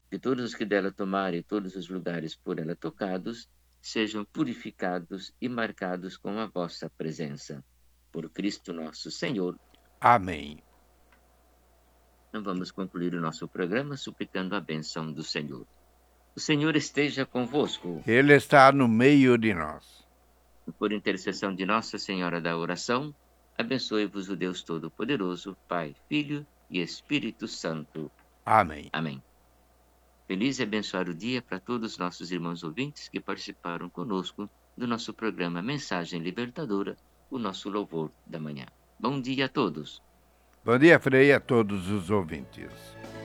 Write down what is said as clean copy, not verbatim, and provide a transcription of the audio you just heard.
Que todos os que dela tomarem, todos os lugares por ela tocados, sejam purificados e marcados com a vossa presença. Por Cristo nosso Senhor. Amém. Então vamos concluir o nosso programa suplicando a bênção do Senhor. O Senhor esteja convosco. Ele está no meio de nós. Por intercessão de Nossa Senhora da Oração, abençoe-vos o Deus Todo-Poderoso, Pai, Filho e Espírito Santo. Amém. Amém. Feliz e abençoado dia para todos os nossos irmãos ouvintes que participaram conosco do nosso programa Mensagem Libertadora, o nosso louvor da manhã. Bom dia a todos. Bom dia, Frei, a todos os ouvintes.